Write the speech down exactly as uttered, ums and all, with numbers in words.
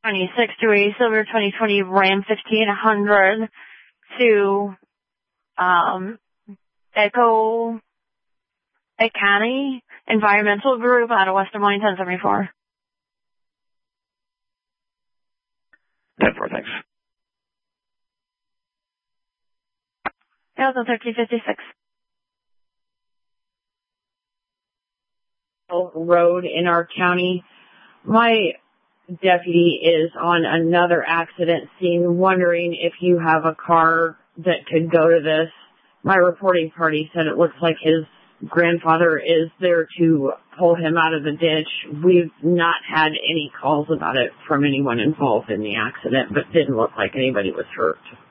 twenty-six to a silver twenty twenty Ram fifteen hundred to um, Echo County Environmental Group out of West Des Moines, ten seventy-four. ten four, thanks. Yeah, it's on thirteen fifty-six. Road in our county. My deputy is on another accident scene, wondering if you have a car that could go to this. My reporting party said it looks like his grandfather is there to pull him out of the ditch. We've not had any calls about it from anyone involved in the accident, but didn't look like anybody was hurt.